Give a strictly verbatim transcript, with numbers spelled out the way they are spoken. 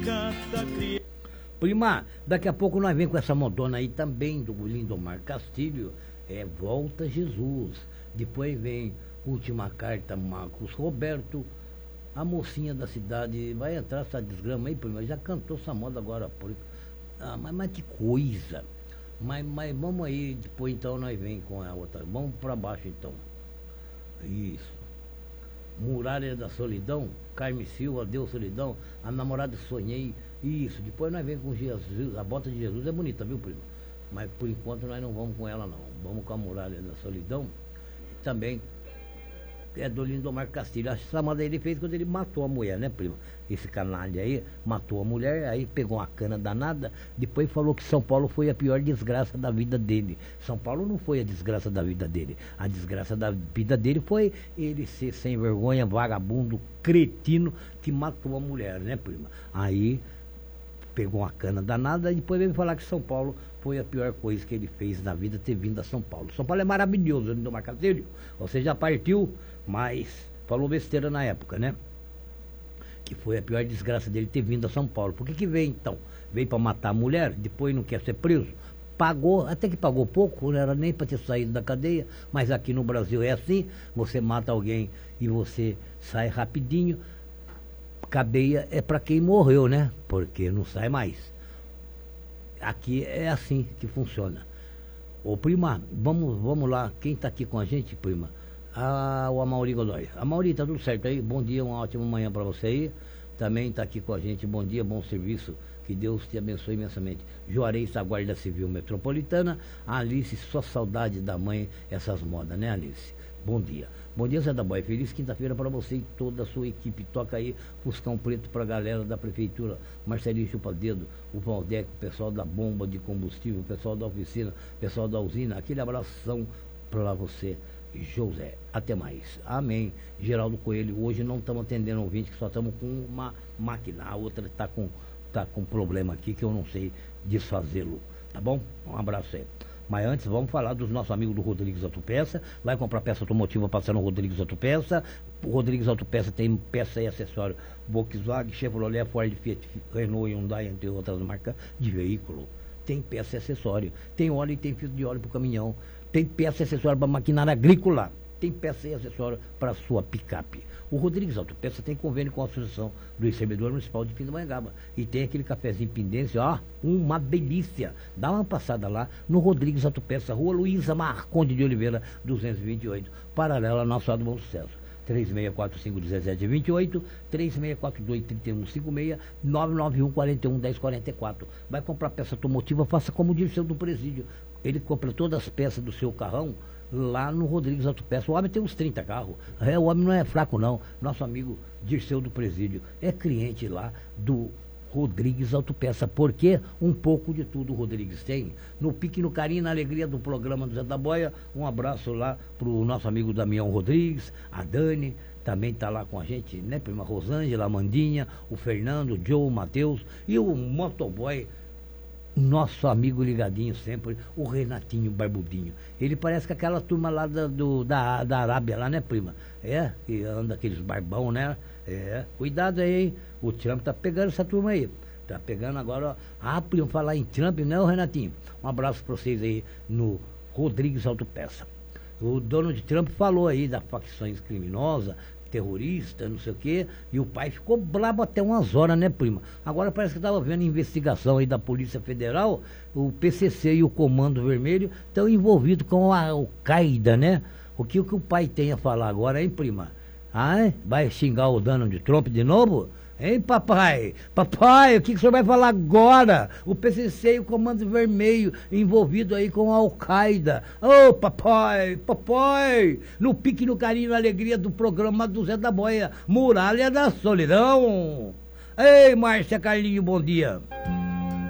Prima, daqui a pouco nós vem com essa modona aí também do Lindomar Castilho, é Volta Jesus. Depois vem Última Carta, Marcos Roberto. A mocinha da cidade vai entrar essa desgrama aí, prima, já cantou essa moda agora. Por... Ah, mas, mas que coisa. Mas, mas vamos aí, depois então nós vem com a outra. Vamos para baixo então. Isso. Muralha da Solidão, Carme Silva, Deus Solidão, A Namorada que Sonhei. Isso, depois nós vem com Jesus, a bota de Jesus é bonita, viu, primo? Mas por enquanto nós não vamos com ela não. Vamos com a Muralha da Solidão. Também é do Lindomar Castilho. Essa moda ele fez quando ele matou a mulher, né, primo? Esse canalha aí matou a mulher, aí pegou uma cana danada, depois falou que São Paulo foi a pior desgraça da vida dele. São Paulo não foi a desgraça da vida dele. A desgraça da vida dele foi ele ser sem vergonha, vagabundo, cretino, que matou a mulher, né, prima? Aí pegou uma cana danada e depois veio falar que São Paulo foi a pior coisa que ele fez na vida, ter vindo a São Paulo. São Paulo é maravilhoso, Lindomar Castilho. Você já partiu, mas falou besteira na época, né? Que foi a pior desgraça dele ter vindo a São Paulo. Por que que veio então? Veio para matar a mulher, depois não quer ser preso? Pagou, até que pagou pouco, não era nem para ter saído da cadeia, mas aqui no Brasil é assim, você mata alguém e você sai rapidinho. Cadeia é para quem morreu, né? Porque não sai mais. Aqui é assim que funciona. Ô prima, vamos, vamos lá. Quem está aqui com a gente, prima? Ah, o Amauri Godoy. Amauri, tá tudo certo aí? Bom dia, uma ótima manhã para você aí. Também está aqui com a gente. Bom dia, bom serviço. Que Deus te abençoe imensamente. Juarez, a Guarda Civil Metropolitana. A Alice, só saudade da mãe, essas modas, né, Alice? Bom dia. Bom dia, Zé da Boia. Feliz quinta-feira para você e toda a sua equipe. Toca aí Fuscão Preto para a galera da Prefeitura. Marcelinho Chupa Dedo, o Valdeco, o pessoal da bomba de combustível, o pessoal da oficina, o pessoal da usina. Aquele abração para você, José. Até mais. Amém. Geraldo Coelho, hoje não estamos atendendo ouvinte, que só estamos com uma máquina. A outra está com, tá com problema aqui que eu não sei desfazê-lo. Tá bom? Um abraço aí. Mas antes vamos falar dos nossos amigos do Rodrigues Autopeça. Vai comprar peça automotiva passando no Rodrigues Autopeça. O Rodrigues Autopeça tem peça e acessório Volkswagen, Chevrolet, Ford, Fiat, Renault, Hyundai, entre outras marcas de veículo. Tem peça e acessório. Tem óleo e tem filtro de óleo para o caminhão. Tem peça e acessório para maquinária agrícola. Tem peça e acessório para sua picape. O Rodrigues Autopeça tem convênio com a Associação do Servidor Municipal de Pindamonhangaba. E tem aquele cafezinho Pindência, ó, uma delícia. Dá uma passada lá no Rodrigues Autopeça, Rua Luísa Marconde de Oliveira, duzentos e vinte e oito, paralela ao nosso lado Bom Sucesso. três seis quatro cinco, um sete dois oito, três seis quatro dois, três um cinco seis, nove nove um, quatro um, um zero quatro quatro. Vai comprar peça automotiva, faça como diz o seu do presídio. Ele compra todas as peças do seu carrão lá no Rodrigues Autopeça. O homem tem uns trinta carros. É, o homem não é fraco não. Nosso amigo Dirceu do Presídio é cliente lá do Rodrigues Autopeça, porque um pouco de tudo o Rodrigues tem. No pique, no carinho, na alegria do programa do Zé da Boia. Um abraço lá pro nosso amigo Damião Rodrigues, a Dani também está lá com a gente, né, prima Rosângela, a Mandinha, o Fernando, o Joe, o Matheus e o motoboy, nosso amigo ligadinho sempre, o Renatinho Barbudinho. Ele parece que aquela turma lá da, do, da, da Arábia lá, né, prima? É, que anda aqueles barbão, né? É, cuidado aí, hein? O Trump tá pegando essa turma aí. Tá pegando agora, ó. Ah, prima, falar em Trump, né, o Renatinho? Um abraço pra vocês aí no Rodrigues Autopeça. O Donald Trump falou aí das facções criminosas, terrorista, não sei o quê, e o pai ficou brabo até umas horas, né, prima? Agora parece que estava vendo investigação aí da Polícia Federal, o P C C e o Comando Vermelho estão envolvidos com a Al-Qaeda, né? O que, o que o pai tem a falar agora, hein, prima? Ah, é? Vai xingar o Donald Trump de novo? Hein, papai? Papai, o que, que o senhor vai falar agora? O P C C e o Comando Vermelho envolvido aí com a Al-Qaeda. Ô, oh, papai, papai, no pique, no carinho, na alegria do programa do Zé da Boia, Muralha da Solidão. Ei, Márcia Carlinho, bom dia.